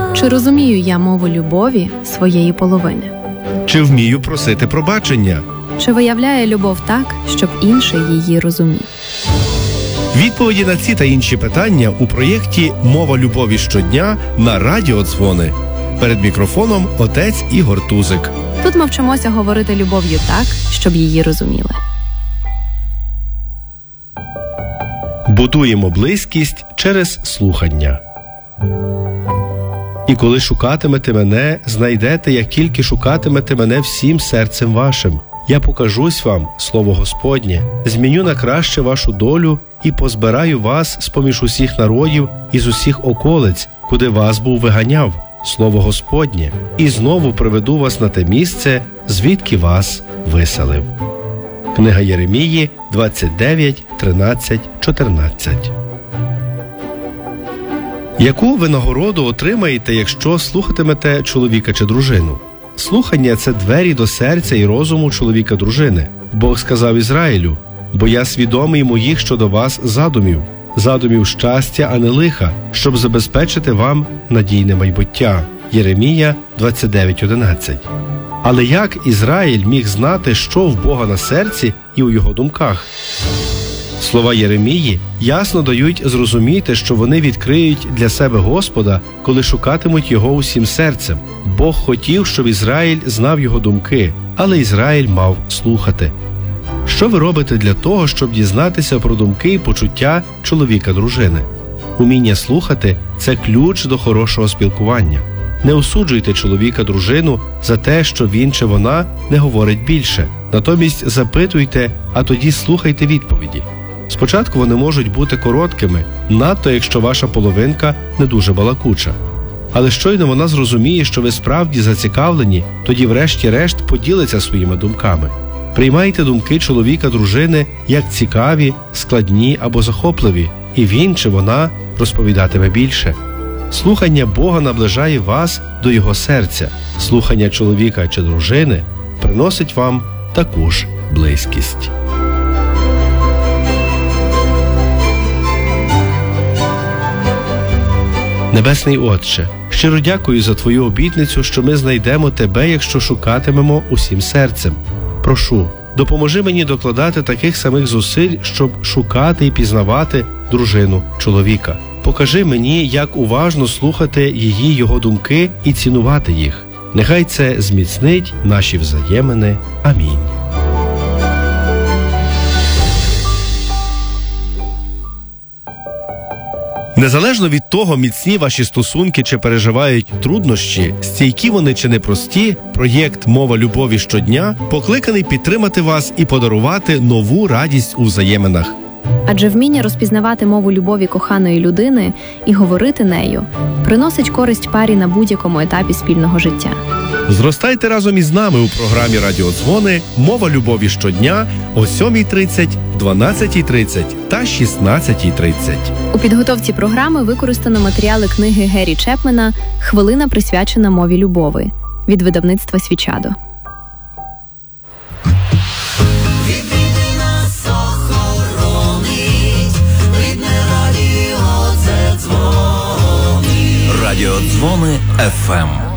Чи розумію я мову любові своєї половини? Чи вмію просити пробачення? Чи виявляє любов так, щоб інший її розумів? Відповіді на ці та інші питання у проєкті «Мова любові щодня» на Радіо Дзвони. Перед мікрофоном отець Ігор Тузик. Тут ми вчимося говорити любов'ю так, щоб її розуміли. Будуємо близькість через слухання. І коли шукатимете мене, знайдете, як тільки шукатимете мене всім серцем вашим. Я покажусь вам, слово Господнє, зміню на краще вашу долю і позбираю вас з-поміж усіх народів і з усіх околиць, куди вас був виганяв, слово Господнє, і знову приведу вас на те місце, звідки вас виселив. Книга Єремії 29, 13, 14. Яку винагороду отримаєте, якщо слухатимете чоловіка чи дружину? Слухання – це двері до серця і розуму чоловіка-дружини. Бог сказав Ізраїлю: «Бо я свідомий моїх щодо вас задумів щастя, а не лиха, щоб забезпечити вам надійне майбуття». Єремія 29:11. Але як Ізраїль міг знати, що в Бога на серці і у його думках? Слова Єремії ясно дають зрозуміти, що вони відкриють для себе Господа, коли шукатимуть Його усім серцем. Бог хотів, щоб Ізраїль знав Його думки, але Ізраїль мав слухати. Що ви робите для того, щоб дізнатися про думки і почуття чоловіка-дружини? Уміння слухати – це ключ до хорошого спілкування. Не осуджуйте чоловіка-дружину за те, що він чи вона не говорить більше. Натомість запитуйте, а тоді слухайте відповіді. Спочатку вони можуть бути короткими, надто якщо ваша половинка не дуже балакуча. Але щойно вона зрозуміє, що ви справді зацікавлені, тоді врешті-решт поділиться своїми думками. Приймайте думки чоловіка-дружини як цікаві, складні або захопливі, і він чи вона розповідатиме більше. Слухання Бога наближає вас до Його серця. Слухання чоловіка чи дружини приносить вам таку ж близькість. Небесний Отче, щиро дякую за Твою обітницю, що ми знайдемо Тебе, якщо шукатимемо усім серцем. Прошу, допоможи мені докладати таких самих зусиль, щоб шукати і пізнавати дружину чоловіка. Покажи мені, як уважно слухати її, його думки і цінувати їх. Нехай це зміцнить наші взаємини. Амінь. Незалежно від того, міцні ваші стосунки чи переживають труднощі, стійкі вони чи непрості, проєкт «Мова любові щодня» покликаний підтримати вас і подарувати нову радість у взаєминах. Адже вміння розпізнавати мову любові коханої людини і говорити нею приносить користь парі на будь-якому етапі спільного життя. Зростайте разом із нами у програмі «Радіо Дзвони» «Мова любові щодня» о 7:30, 12:30 та 16:30. У підготовці програми використано матеріали книги Геррі Чепмена «Хвилина, присвячена мові любові» від видавництва «Свічадо». Радіо Дзвони ФМ.